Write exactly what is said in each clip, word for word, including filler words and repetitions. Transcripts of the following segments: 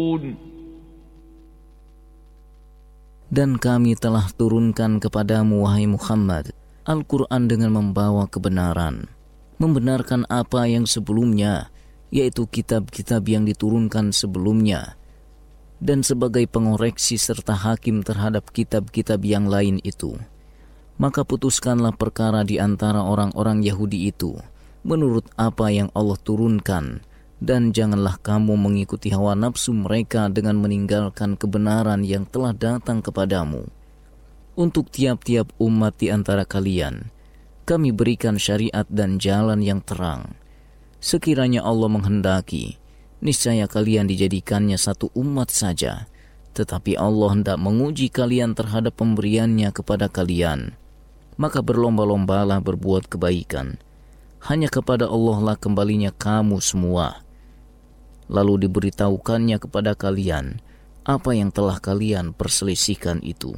Dan kami telah turunkan kepadamu, wahai Muhammad, Al-Quran dengan membawa kebenaran, membenarkan apa yang sebelumnya, yaitu kitab-kitab yang diturunkan sebelumnya, dan sebagai pengoreksi serta hakim terhadap kitab-kitab yang lain itu. Maka putuskanlah perkara di antara orang-orang Yahudi itu menurut apa yang Allah turunkan, dan janganlah kamu mengikuti hawa nafsu mereka dengan meninggalkan kebenaran yang telah datang kepadamu. Untuk tiap-tiap umat di antara kalian, kami berikan syariat dan jalan yang terang. Sekiranya Allah menghendaki, niscaya kalian dijadikannya satu umat saja, tetapi Allah hendak menguji kalian terhadap pemberiannya kepada kalian. Maka berlomba-lombalah berbuat kebaikan. Hanya kepada Allah lah kembalinya kamu semua. Lalu diberitahukannya kepada kalian apa yang telah kalian perselisihkan itu.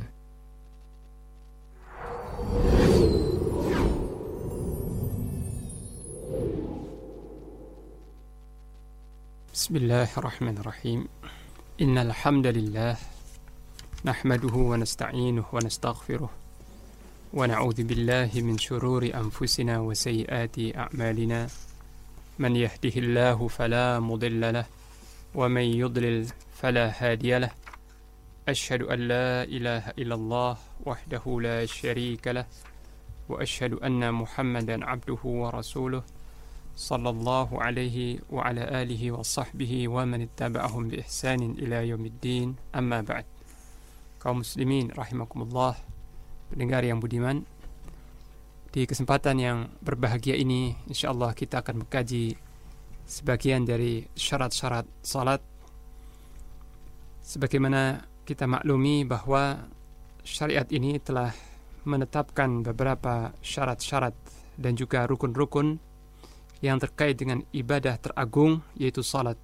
Bismillahirrahmanirrahim. Innal hamdalillah nahmaduhu wa nasta'inuhu wa nastaghfiruh wa na'udzu billahi min shururi anfusina wa sayyiati a'malina. Man yahdihillahu fala mudilla lah wa man yudlil fala hadiya lah. Ashhadu an la ilaha illallah wahdahu la syarika lah wa ashhadu anna Muhammadan abduhu wa rasuluh sallallahu alaihi wa ala alihi wa sahbihi wa man ittaba'ahum bi ihsanin ila yaumiddin. Amma ba'd. Kaum muslimin rahimakumullah, pendengar yang budiman, di kesempatan yang berbahagia ini insyaallah kita akan mengkaji sebagian dari syarat-syarat salat. Sebagaimana kita maklumi bahwa syariat ini telah menetapkan beberapa syarat-syarat dan juga rukun-rukun yang terkait dengan ibadah teragung, yaitu salat.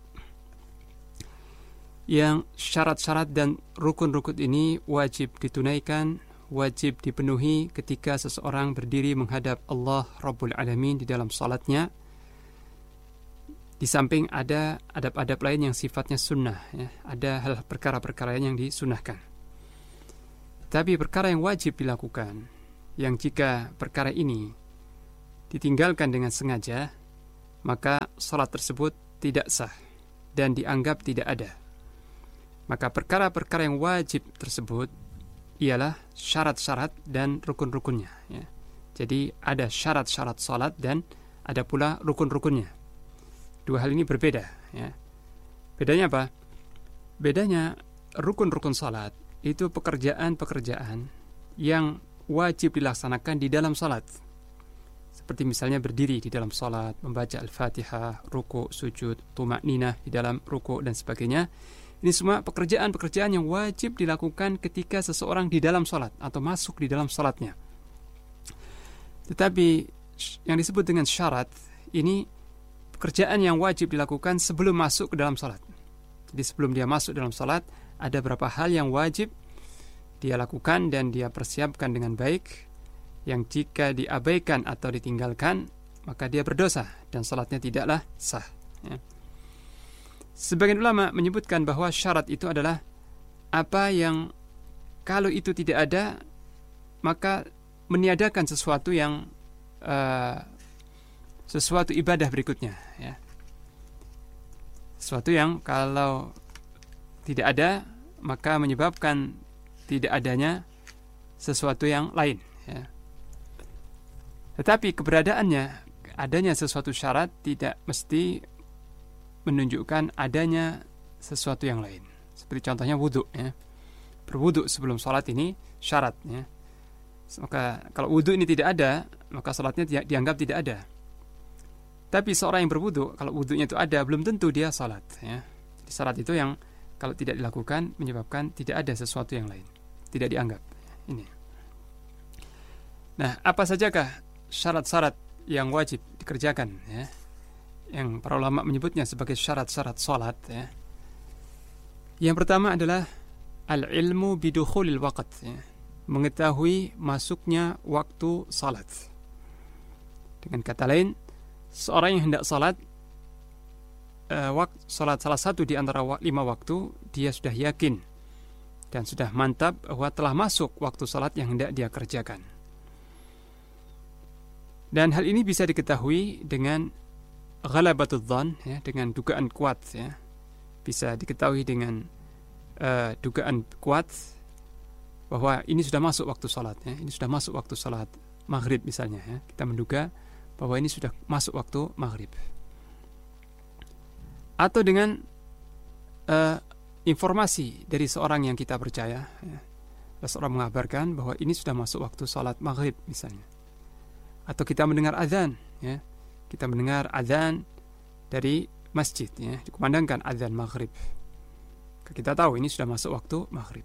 Yang syarat-syarat dan rukun-rukun ini wajib ditunaikan, wajib dipenuhi ketika seseorang berdiri menghadap Allah Rabbul Alamin di dalam salatnya. Di samping ada adab-adab lain yang sifatnya sunnah, ya. Ada hal perkara-perkara lain yang disunnahkan. Tapi perkara yang wajib dilakukan, yang jika perkara ini ditinggalkan dengan sengaja, maka salat tersebut tidak sah dan dianggap tidak ada. Maka perkara-perkara yang wajib tersebut ialah syarat-syarat dan rukun-rukunnya, ya. Jadi ada syarat-syarat salat dan ada pula rukun-rukunnya. Dua hal ini berbeda, ya. Bedanya apa? Bedanya rukun-rukun salat itu pekerjaan-pekerjaan yang wajib dilaksanakan di dalam salat. Seperti misalnya berdiri di dalam salat, membaca Al-Fatihah, ruku, sujud, tumakninah di dalam ruku dan sebagainya. Ini semua pekerjaan-pekerjaan yang wajib dilakukan ketika seseorang di dalam salat atau masuk di dalam salatnya. Tetapi yang disebut dengan syarat ini pekerjaan yang wajib dilakukan sebelum masuk ke dalam salat. Jadi sebelum dia masuk dalam salat, ada beberapa hal yang wajib dia lakukan dan dia persiapkan dengan baik, yang jika diabaikan atau ditinggalkan maka dia berdosa dan salatnya tidaklah sah, ya. Sebagian ulama menyebutkan bahwa syarat itu adalah apa yang kalau itu tidak ada maka meniadakan sesuatu yang uh, sesuatu ibadah berikutnya, ya. Sesuatu yang kalau tidak ada maka menyebabkan tidak adanya sesuatu yang lain, ya. Tetapi keberadaannya, adanya sesuatu syarat tidak mesti menunjukkan adanya sesuatu yang lain. Seperti contohnya wudhu, ya. Berwudhu sebelum sholat ini syarat, ya. Maka kalau wudhu ini tidak ada, maka sholatnya dianggap tidak ada. Tapi seorang yang berwudhu, kalau wudhunya itu ada, belum tentu dia sholat, ya. Jadi syarat itu yang kalau tidak dilakukan menyebabkan tidak ada sesuatu yang lain, tidak dianggap. Ini. Nah, apa sajakah syarat-syarat yang wajib dikerjakan, ya, yang para ulama menyebutnya sebagai syarat-syarat salat, ya. Yang pertama adalah al-ilmu bidukhulil waqt, ya, mengetahui masuknya waktu salat. Dengan kata lain, seorang yang hendak salat uh, wak, salat salah satu di antara wak, lima waktu, dia sudah yakin dan sudah mantap bahwa telah masuk waktu salat yang hendak dia kerjakan. Dan hal ini bisa diketahui dengan ghalabatul dzan, ya, dengan dugaan kuat, ya. Bisa diketahui dengan uh, dugaan kuat bahwa ini sudah masuk waktu salat, ya. Ini sudah masuk waktu salat maghrib misalnya, ya. Kita menduga bahwa ini sudah masuk waktu maghrib. Atau dengan uh, informasi dari seorang yang kita percaya, ya. Seorang mengabarkan bahwa ini sudah masuk waktu salat maghrib misalnya. Atau kita mendengar azan, ya. Kita mendengar azan dari masjid, ya. Dikumandangkan azan maghrib. Kita tahu ini sudah masuk waktu maghrib,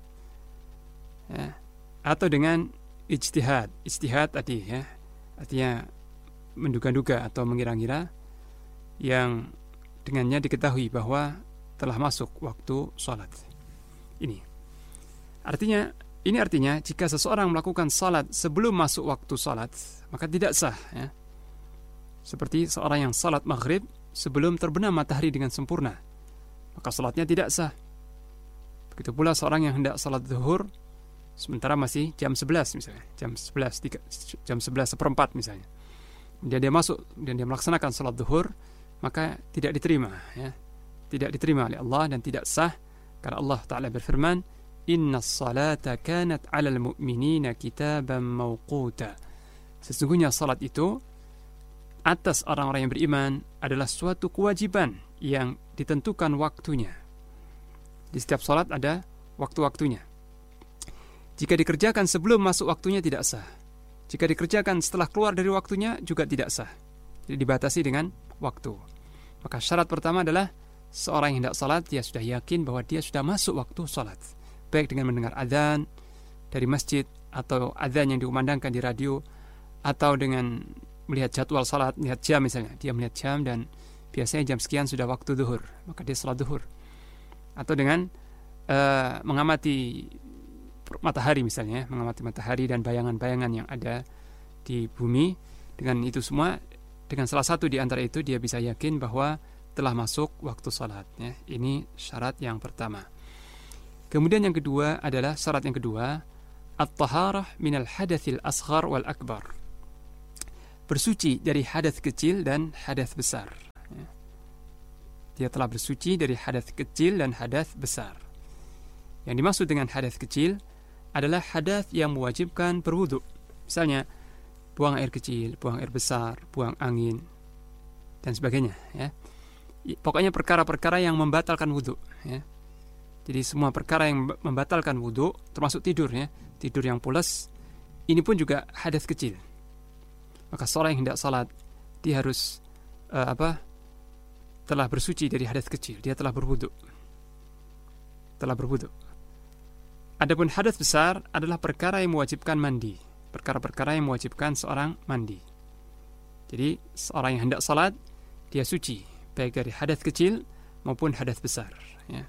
ya. Atau dengan ijtihad. Ijtihad tadi, ya, artinya menduga-duga atau mengira-ngira yang dengannya diketahui bahwa telah masuk waktu salat. Ini artinya Ini artinya jika seseorang melakukan salat sebelum masuk waktu salat, maka tidak sah, ya. Seperti seorang yang salat maghrib sebelum terbenam matahari dengan sempurna, maka salatnya tidak sah. Begitu pula seorang yang hendak salat zuhur sementara masih jam sebelas misalnya, jam sebelas, jam sebelas seperempat misalnya. Dia dia masuk dan dia melaksanakan salat zuhur, maka tidak diterima, ya. Tidak diterima oleh Allah dan tidak sah, karena Allah Ta'ala berfirman, Inna salata kanat alal mu'minina kitaban mawquta. Sesungguhnya salat itu atas orang-orang yang beriman adalah suatu kewajiban yang ditentukan waktunya. Di setiap salat ada waktu-waktunya. Jika dikerjakan sebelum masuk waktunya tidak sah. Jika dikerjakan setelah keluar dari waktunya juga tidak sah. Jadi dibatasi dengan waktu. Maka syarat pertama adalah seorang yang hendak salat dia sudah yakin bahwa dia sudah masuk waktu salat. Baik dengan mendengar azan dari masjid atau azan yang dikumandangkan di radio, atau dengan melihat jadwal salat, melihat jam misalnya, dia melihat jam dan biasanya jam sekian sudah waktu zuhur, maka dia salat zuhur. Atau dengan uh, mengamati matahari misalnya, mengamati matahari dan bayangan-bayangan yang ada di bumi. Dengan itu semua, dengan salah satu di antara itu dia bisa yakin bahwa telah masuk waktu salat, ya. Ini syarat yang pertama. Kemudian yang kedua adalah syarat yang kedua, at-taharah minal hadatsil asghar wal akbar. Bersuci dari hadas kecil dan hadas besar. Dia telah bersuci dari hadas kecil dan hadas besar. Yang dimaksud dengan hadas kecil adalah hadas yang mewajibkan berwudu. Misalnya buang air kecil, buang air besar, buang angin dan sebagainya, ya. Pokoknya perkara-perkara yang membatalkan wudu, ya. Jadi semua perkara yang membatalkan wudu, termasuk tidur, ya, tidur yang pulas, ini pun juga hadas kecil. Maka seorang yang hendak salat, dia harus uh, apa? telah bersuci dari hadas kecil, dia telah berwudu, telah berwudu. Adapun hadas besar adalah perkara yang mewajibkan mandi, perkara-perkara yang mewajibkan seorang mandi. Jadi seorang yang hendak salat, dia suci baik dari hadas kecil maupun hadas besar, ya.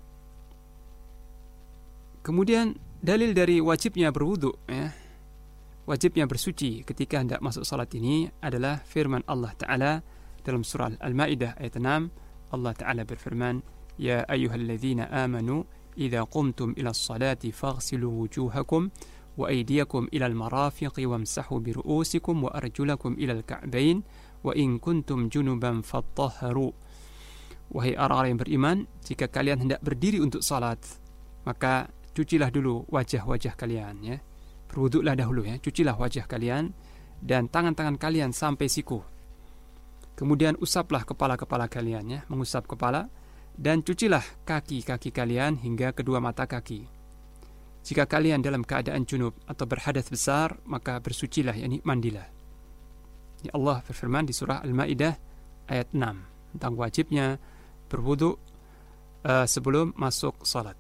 Kemudian dalil dari wajibnya berwudu, ya, wajibnya bersuci ketika hendak masuk salat ini adalah firman Allah Ta'ala dalam surah Al-Maidah ayat enam. Allah Ta'ala berfirman, Ya ayyuhalladzina amanu idza qumtum ila as-salati faghsilu wujuhakum wa aydiyakum ila al-marafiqi wamsahu bi ru'usikum wa arjulakum ila al-ka'bayn wa in kuntum junuban fattahharu. Wahai orang-orang yang beriman, jika kalian hendak berdiri untuk salat, maka cucilah dulu wajah-wajah kalian, ya. Berwuduklah dahulu, ya. Cucilah wajah kalian dan tangan-tangan kalian sampai siku. Kemudian usaplah kepala-kepala kalian, ya, mengusap kepala, dan cucilah kaki-kaki kalian hingga kedua mata kaki. Jika kalian dalam keadaan junub atau berhadas besar, maka bersucilah, yakni mandilah. Ya, Allah berfirman di surah Al-Maidah ayat enam tentang wajibnya berwudu uh, sebelum masuk salat.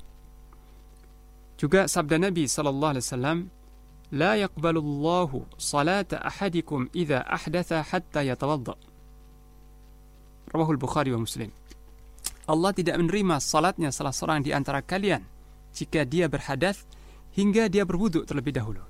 Juga sabda Nabi sallallahu alaihi wasallam, la yaqbalullahu salata ahadikum idza ahdatha hatta yatawadda. Rawahul Bukhari wa Muslim. Allah tidak menerima salatnya salah seorang di antara kalian jika dia berhadas hingga dia berwudu terlebih dahulu.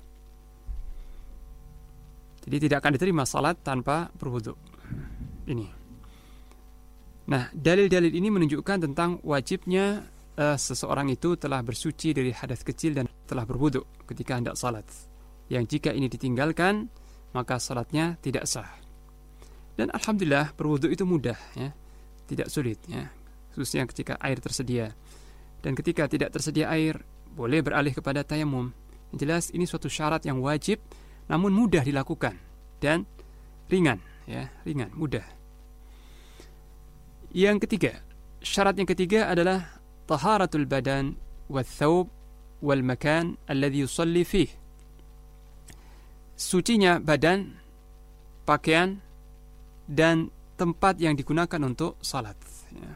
Jadi tidak akan diterima salat tanpa berwudu. Ini. Nah, dalil-dalil ini menunjukkan tentang wajibnya uh, seseorang itu telah bersuci dari hadas kecil dan telah berwudu ketika hendak salat. Yang jika ini ditinggalkan, maka salatnya tidak sah. Dan alhamdulillah berwudu itu mudah, ya, tidak sulit, ya, khususnya ketika air tersedia. Dan ketika tidak tersedia air, boleh beralih kepada tayamum. Yang jelas ini suatu syarat yang wajib, namun mudah dilakukan dan ringan, ya, ringan, mudah. Yang ketiga, syarat yang ketiga adalah taharatul badan wal thawb wal makan alladhi yusalli fih. Sucinya badan, pakaian, dan tempat yang digunakan untuk salat. Ya.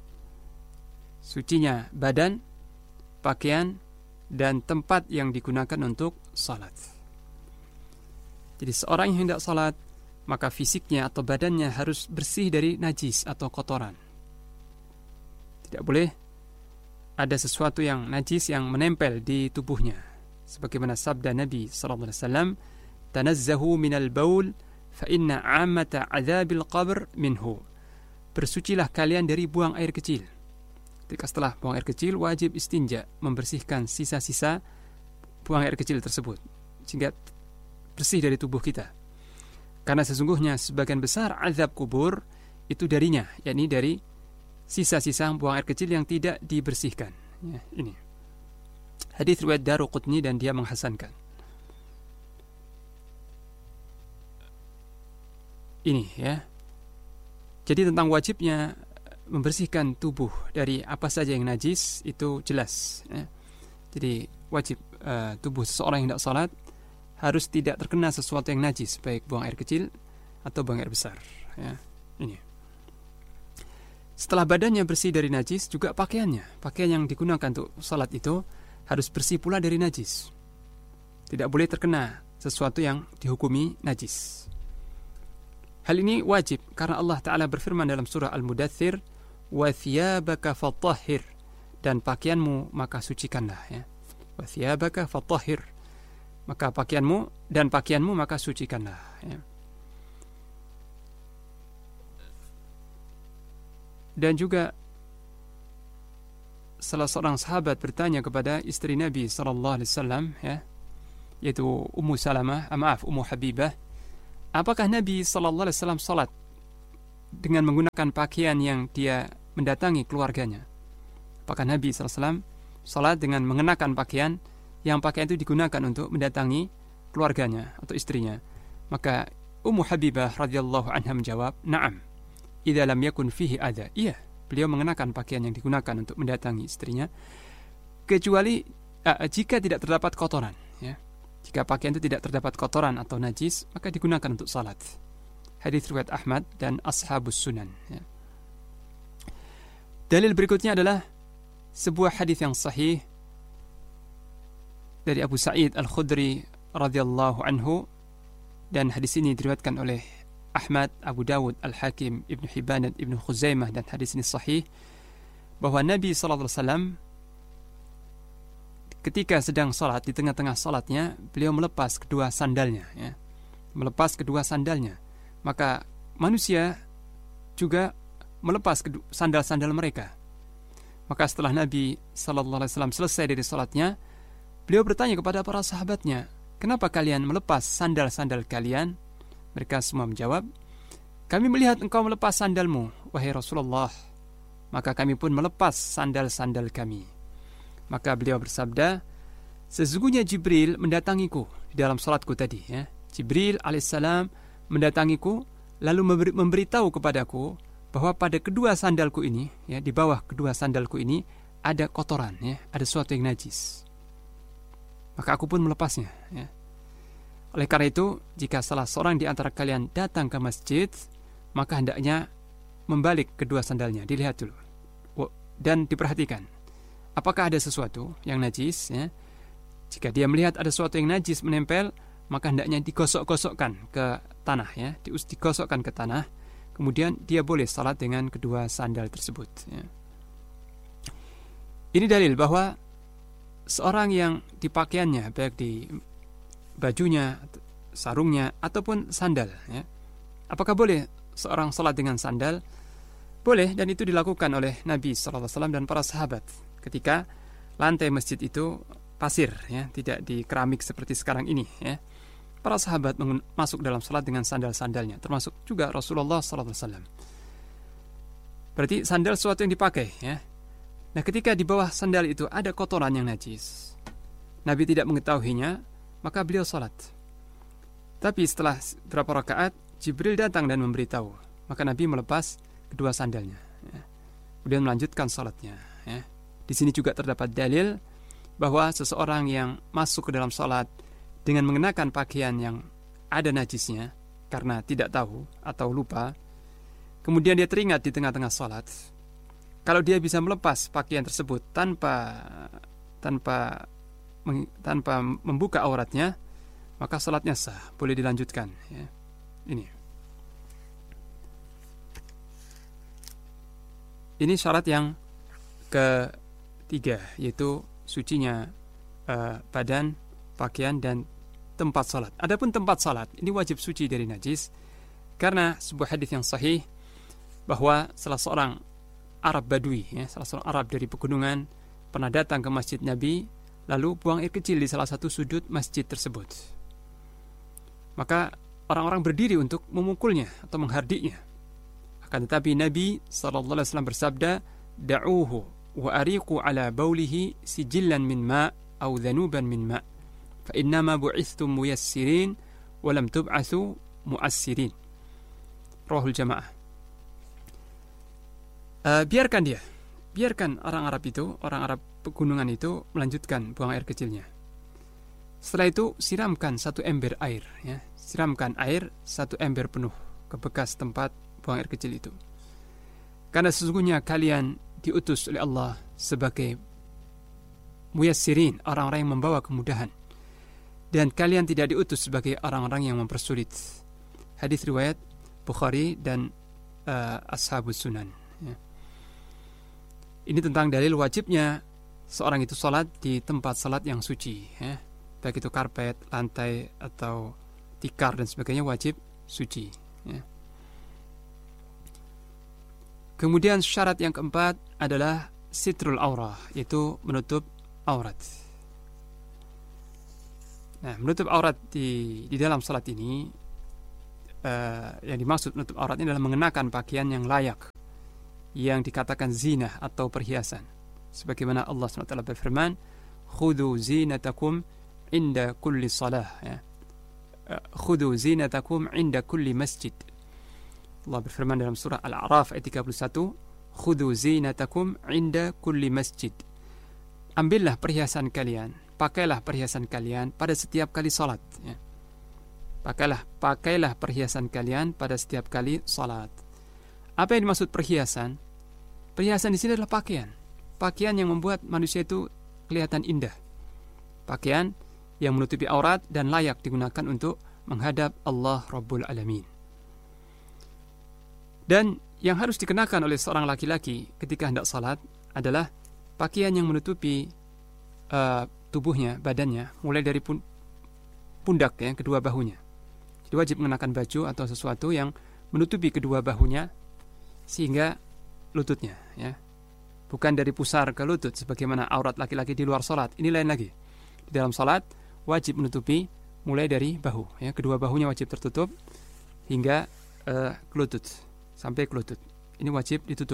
Sucinya badan, pakaian, dan tempat yang digunakan untuk salat. Jadi seorang yang hendak salat, maka fisiknya atau badannya harus bersih dari najis atau kotoran. Tidak boleh ada sesuatu yang najis yang menempel di tubuhnya. Sebagaimana sabda Nabi sallallahu alaihi wasallam, "Tanazzahu minal baul fa inna 'ammata 'adzabil qabr minhu." Bersucilah kalian dari buang air kecil. Ketika setelah buang air kecil, wajib istinja, membersihkan sisa-sisa buang air kecil tersebut sehingga bersih dari tubuh kita. Karena sesungguhnya sebagian besar azab kubur itu darinya, yakni dari sisa-sisa buang air kecil yang tidak dibersihkan. Ya, ini hadis riwayat Daruqutni dan dia menghasankan. Ini, ya. Jadi tentang wajibnya membersihkan tubuh dari apa saja yang najis itu jelas, ya. Jadi wajib uh, tubuh seseorang yang hendak salat harus tidak terkena sesuatu yang najis, baik buang air kecil atau buang air besar, ya. Ini. Setelah badannya bersih dari najis, juga pakaiannya, pakaian yang digunakan untuk salat itu harus bersih pula dari najis. Tidak boleh terkena sesuatu yang dihukumi najis. Hal ini wajib karena Allah Ta'ala berfirman dalam surah Al-Mudaththir, "Wa thiyabaka fatahhir," dan pakaianmu maka sucikanlah, ya. Wa thiyabaka fatahhir, maka pakaianmu dan pakaianmu maka sucikanlah, ya. Dan juga salah seorang sahabat bertanya kepada istri Nabi sallallahu alaihi wasallam, ya, yaitu Ummu Salamah, maaf Ummu Habibah, apakah Nabi sallallahu alaihi wasallam salat dengan menggunakan pakaian yang dia mendatangi keluarganya? Apakah Nabi sallallahu alaihi wasallam salat dengan mengenakan pakaian yang pakaian itu digunakan untuk mendatangi keluarganya atau istrinya? Maka Ummu Habibah radhiyallahu anha menjawab, "Na'am, idza lam yakun fihi adza." Iya, beliau mengenakan pakaian yang digunakan untuk mendatangi istrinya, kecuali uh, jika tidak terdapat kotoran, ya. Jika pakaian itu tidak terdapat kotoran atau najis, maka digunakan untuk salat. Hadis riwayat Ahmad dan Ashabus Sunan, ya. Dalil berikutnya adalah sebuah hadis yang sahih dari Abu Sa'id Al-Khudri radhiyallahu anhu, dan hadis ini diriwayatkan oleh Ahmad, Abu Dawud, Al-Hakim, Ibnu Hibban dan Ibnu Khuzaimah, dan hadis ini sahih bahwa Nabi sallallahu alaihi wasallam ketika sedang salat, di tengah-tengah salatnya beliau melepas kedua sandalnya, ya. Melepas kedua sandalnya. Maka manusia juga melepas sandal-sandal mereka. Maka setelah Nabi sallallahu alaihi wasallam selesai dari salatnya, beliau bertanya kepada para sahabatnya, "Kenapa kalian melepas sandal-sandal kalian?" Mereka semua menjawab, "Kami melihat engkau melepas sandalmu, wahai Rasulullah, maka kami pun melepas sandal-sandal kami." Maka beliau bersabda, "Sesungguhnya Jibril mendatangiku di dalam salatku tadi, ya. Jibril alaihissalam mendatangiku lalu memberi, memberitahu kepadaku bahwa pada kedua sandalku ini, ya, di bawah kedua sandalku ini ada kotoran, ya, ada sesuatu yang najis. Maka aku pun melepasnya, ya. Oleh karena itu, jika salah seorang di antara kalian datang ke masjid, maka hendaknya membalik kedua sandalnya, dilihat dulu dan diperhatikan apakah ada sesuatu yang najis, ya. Jika dia melihat ada sesuatu yang najis menempel, maka hendaknya digosok-gosokkan ke tanah, ya, digosokkan ke tanah. Kemudian dia boleh salat dengan kedua sandal tersebut, ya. Ini dalil bahwa seorang yang di pakaiannya, baik di bajunya, sarungnya, ataupun sandal, ya, apakah boleh seorang salat dengan sandal? Boleh, dan itu dilakukan oleh Nabi shallallahu alaihi wasallam dan para sahabat ketika lantai masjid itu pasir, ya, tidak di keramik seperti sekarang ini, ya. Para sahabat masuk dalam salat dengan sandal-sandalnya, termasuk juga Rasulullah shallallahu alaihi wasallam. Berarti sandal sesuatu yang dipakai, ya. Nah, ketika di bawah sandal itu ada kotoran yang najis, Nabi tidak mengetahuinya, maka beliau salat. Tapi setelah beberapa rakaat, Jibril datang dan memberitahu, maka Nabi melepas kedua sandalnya, ya. Kemudian melanjutkan salatnya, ya. Di sini juga terdapat dalil bahwa seseorang yang masuk ke dalam salat dengan mengenakan pakaian yang ada najisnya karena tidak tahu atau lupa, kemudian dia teringat di tengah-tengah salat, kalau dia bisa melepas pakaian tersebut tanpa tanpa tanpa membuka auratnya, maka salatnya sah, boleh dilanjutkan, ya. Ini Ini syarat yang ketiga, yaitu sucinya uh, badan, pakaian, dan tempat salat. Adapun tempat salat, ini wajib suci dari najis, karena sebuah hadis yang sahih bahwa salah seorang Arab Badui, ya, salah seorang Arab dari pegunungan, pernah datang ke masjid Nabi, lalu buang air kecil di salah satu sudut masjid tersebut. Maka orang-orang berdiri untuk memukulnya atau menghardiknya. Akan tetapi Nabi sallallahu alaihi wasallam bersabda, "Da'uhu wa ariqu ala baulihi sijillan min ma' aw dhanuban min ma' fa innama bu'ithtum muyassirin wa lam tub'atsu mu'assirin." Rahul jamaah. Uh, biarkan dia, biarkan orang Arab itu, orang Arab pegunungan itu melanjutkan buang air kecilnya. Setelah itu siramkan satu ember air, ya. Siramkan air satu ember penuh ke bekas tempat buang air kecil itu. Karena sesungguhnya kalian diutus oleh Allah sebagai muyassirin, orang-orang yang membawa kemudahan, dan kalian tidak diutus sebagai orang-orang yang mempersulit. Hadis riwayat Bukhari dan uh, Ashabus Sunan, ya. Ini tentang dalil wajibnya seorang itu salat di tempat salat yang suci, ya. Baik itu karpet, lantai, atau tikar dan sebagainya, wajib suci, ya. Kemudian syarat yang keempat adalah sitrul aurah, yaitu menutup aurat. Nah, menutup aurat di di dalam salat ini, uh, yang dimaksud menutup aurat ini adalah mengenakan pakaian yang layak, yang dikatakan zina atau perhiasan. Sebagaimana Allah subhanahu wa taala berfirman, "Khudhu zinatakum inda kulli salah." Ya. "Khudhu zinatakum inda kulli masjid." Allah berfirman dalam surah Al-A'raf ayat tiga puluh satu, "Khudhu zinatakum inda kulli masjid." Ambillah perhiasan kalian, pakailah perhiasan kalian pada setiap kali salat, ya. Pakailah, pakailah perhiasan kalian pada setiap kali salat. Apa yang dimaksud perhiasan? Perhiasan di sini adalah pakaian. Pakaian yang membuat manusia itu kelihatan indah. Pakaian yang menutupi aurat dan layak digunakan untuk menghadap Allah Rabbul Alamin. Dan yang harus dikenakan oleh seorang laki-laki ketika hendak salat adalah pakaian yang menutupi uh, tubuhnya, badannya, mulai dari pun, pundak, ya, kedua bahunya. Jadi wajib mengenakan baju atau sesuatu yang menutupi kedua bahunya sehingga lututnya, ya. Bukan dari pusar ke lutut sebagaimana aurat laki-laki di luar salat. Ini lain lagi. Di dalam salat wajib menutupi mulai dari bahu, ya, kedua bahunya wajib tertutup hingga uh, ke lutut, sampai ke lutut. Ini wajib ditutup.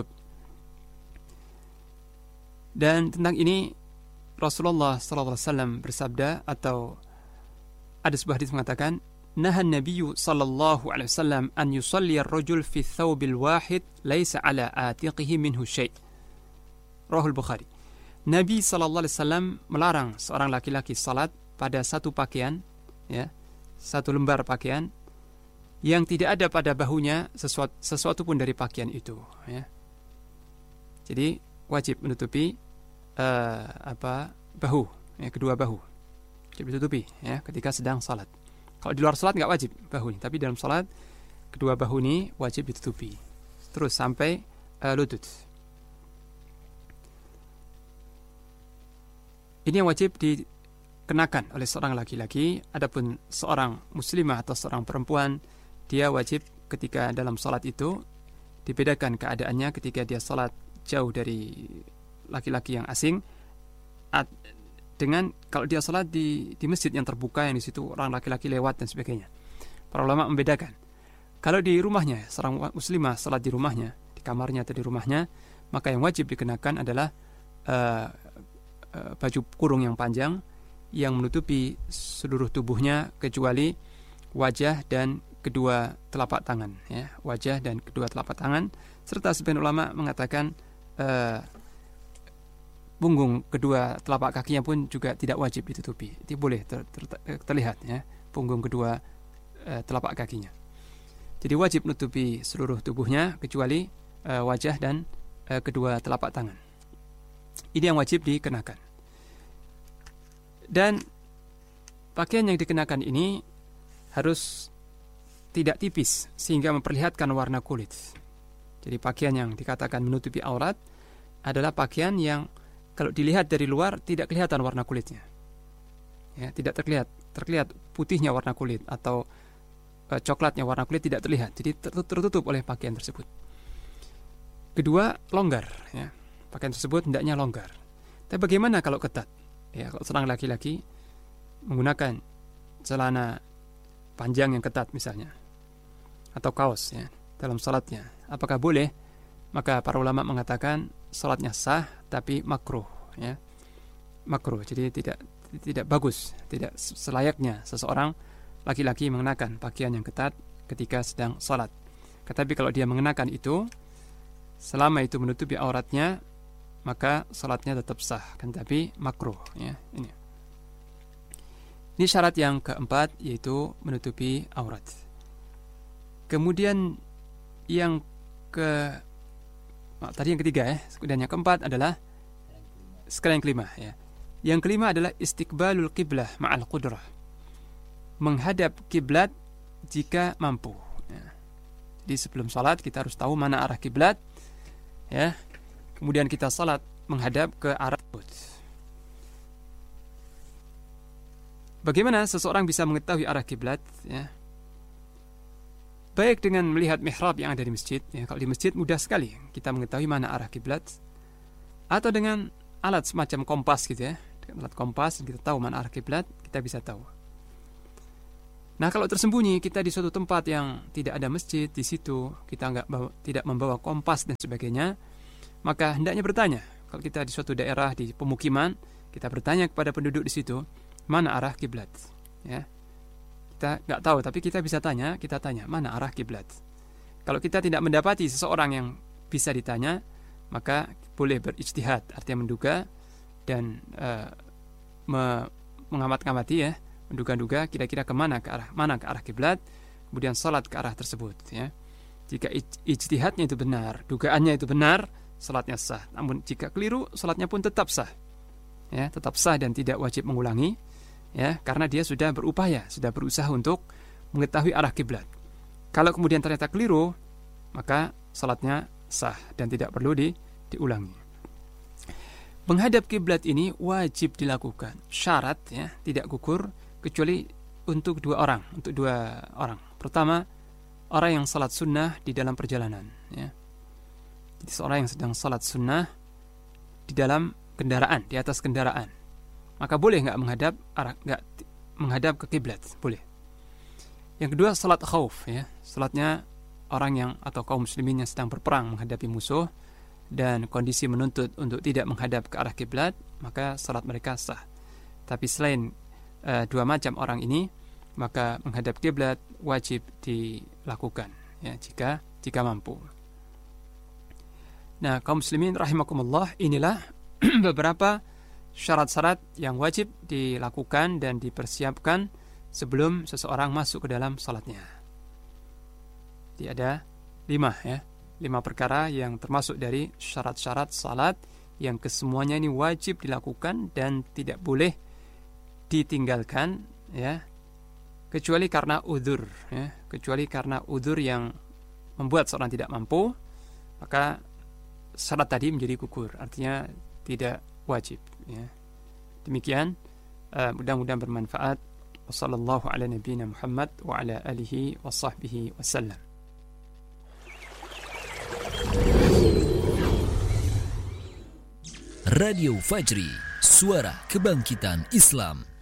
Dan tentang ini Rasulullah sallallahu alaihi wasallam bersabda, atau ada sebuah hadis mengatakan, "Nahan Nabiyyu sallallahu alaihi wasallam an yusalli ar-rajul fi thawbil wahid laisa ala atiqihi minhu syai'." Rahul Bukhari. Nabi sallallahu alaihi wasallam melarang seorang laki-laki salat pada satu pakaian, ya, satu lembar pakaian yang tidak ada pada bahunya sesuatu, sesuatu pun dari pakaian itu, ya. Jadi wajib menutupi uh, apa bahu, ya, kedua bahu wajib ditutupi, ya, ketika sedang salat. Kalau di luar salat nggak wajib bahu ini, tapi dalam salat kedua bahu ini wajib ditutupi terus sampai uh, lutut. Ini yang wajib dikenakan oleh seorang laki-laki. Adapun seorang muslimah atau seorang perempuan, dia wajib ketika dalam salat itu dibedakan keadaannya ketika dia salat jauh dari laki-laki yang asing dengan kalau dia salat di di masjid yang terbuka yang di situ orang laki-laki lewat dan sebagainya. Para ulama membedakan. Kalau di rumahnya, seorang muslimah salat di rumahnya, di kamarnya atau di rumahnya, maka yang wajib dikenakan adalah uh, uh, baju kurung yang panjang yang menutupi seluruh tubuhnya kecuali wajah dan kedua telapak tangan, ya, wajah dan kedua telapak tangan, serta sebagian ulama mengatakan uh, punggung kedua telapak kakinya pun juga tidak wajib ditutupi. Itu boleh ter, ter, terlihat, ya, punggung kedua uh, telapak kakinya. Jadi wajib menutupi seluruh tubuhnya kecuali uh, wajah dan uh, kedua telapak tangan. Ini yang wajib dikenakan. Dan pakaian yang dikenakan ini harus tidak tipis sehingga memperlihatkan warna kulit. Jadi pakaian yang dikatakan menutupi aurat adalah pakaian yang kalau dilihat dari luar tidak kelihatan warna kulitnya. Ya, tidak terlihat, terlihat putihnya warna kulit atau e, coklatnya warna kulit tidak terlihat. Jadi tertutup oleh pakaian tersebut. Kedua, longgar, ya. Pakaian tersebut hendaknya longgar. Tapi bagaimana kalau ketat? Ya, kalau seorang laki-laki menggunakan celana panjang yang ketat misalnya atau kaos, ya, dalam salatnya, apakah boleh? Maka para ulama mengatakan salatnya sah tapi makruh, ya. Makruh. Jadi tidak tidak bagus, tidak selayaknya seseorang laki-laki mengenakan pakaian yang ketat ketika sedang salat. Tetapi kalau dia mengenakan itu selama itu menutupi auratnya, maka salatnya tetap sah, kan, tapi makruh, ya. Ini. Ini syarat yang keempat, yaitu menutupi aurat. Kemudian yang ke oh, tadi yang ketiga, ya. Kemudian yang keempat adalah sekarang yang kelima, ya. Yang kelima adalah istiqbalul qiblah ma'al qudrah. Menghadap kiblat jika mampu, ya. Jadi sebelum salat kita harus tahu mana arah kiblat, ya. Kemudian kita salat menghadap ke arah tersebut. Bagaimana seseorang bisa mengetahui arah kiblat, ya? Baik dengan melihat mihrab yang ada di masjid, ya. Kalau di masjid mudah sekali kita mengetahui mana arah kiblat, atau dengan alat semacam kompas gitu, ya. Dengan alat kompas kita tahu mana arah kiblat, kita bisa tahu. Nah, kalau tersembunyi kita di suatu tempat yang tidak ada masjid, di situ kita enggak bawa, tidak membawa kompas dan sebagainya, maka hendaknya bertanya. Kalau kita di suatu daerah di pemukiman, kita bertanya kepada penduduk di situ, mana arah kiblat, ya. Kita nggak tahu, tapi kita bisa tanya, kita tanya mana arah kiblat. Kalau kita tidak mendapati seseorang yang bisa ditanya, maka boleh berijtihad, artinya menduga dan uh, me- mengamat-ngamati, ya, menduga-duga kira-kira kemana ke arah mana ke arah kiblat, kemudian salat ke arah tersebut, ya. Jika ijtihadnya itu benar, dugaannya itu benar, salatnya sah. Namun jika keliru, salatnya pun tetap sah, ya, tetap sah dan tidak wajib mengulangi. Ya, karena dia sudah berupaya, sudah berusaha untuk mengetahui arah kiblat. Kalau kemudian ternyata keliru, maka salatnya sah dan tidak perlu di, diulangi. Menghadap kiblat ini wajib dilakukan. Syarat, ya, tidak gugur kecuali untuk dua orang, untuk dua orang. Pertama, orang yang salat sunnah di dalam perjalanan, ya. Jadi seorang yang sedang salat sunnah di dalam kendaraan, di atas kendaraan, maka boleh nggak menghadap arah, nggak menghadap ke kiblat, boleh. Yang kedua, salat khauf, ya, salatnya orang yang atau kaum muslimin yang sedang berperang menghadapi musuh dan kondisi menuntut untuk tidak menghadap ke arah kiblat, maka salat mereka sah. Tapi selain uh, dua macam orang ini, maka menghadap kiblat wajib dilakukan, ya, jika jika mampu. Nah, kaum muslimin rahimakumullah, inilah beberapa syarat-syarat yang wajib dilakukan dan dipersiapkan sebelum seseorang masuk ke dalam salatnya. Jadi ada lima, ya, lima perkara yang termasuk dari syarat-syarat salat yang kesemuanya ini wajib dilakukan dan tidak boleh ditinggalkan, ya, kecuali karena udzur, ya, kecuali karena udzur yang membuat seorang tidak mampu, maka syarat tadi menjadi gugur, artinya tidak wajib, ya. Demikian, uh, mudah-mudahan bermanfaat. Wassallallahu ala nabiyyina Muhammad wa ala alihi wa sahbihi wasallam. Radio Fajri, suara kebangkitan Islam.